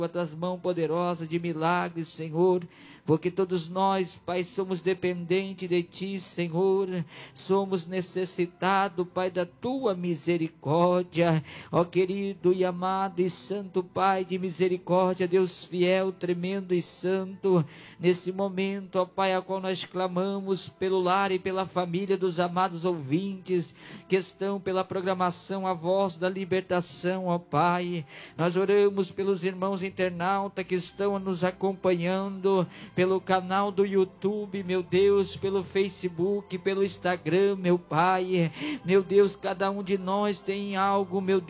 a tuas mãos poderosas de milagres, Senhor, porque todos nós, Pai, somos dependentes de Ti, Senhor, somos necessitados, Pai, da Tua misericórdia, ó querido e amado e santo Pai de misericórdia, Deus fiel, tremendo e santo, nesse momento, ó Pai, a qual nós clamamos pelo lar e pela família dos amados ouvintes, que estão pela programação A Voz da Libertação, ó Pai, nós oramos pelos irmãos internautas que estão nos acompanhando pelo canal do YouTube, meu Deus, pelo Facebook, pelo Instagram, meu Pai, meu Deus, cada um de nós tem algo, meu Deus,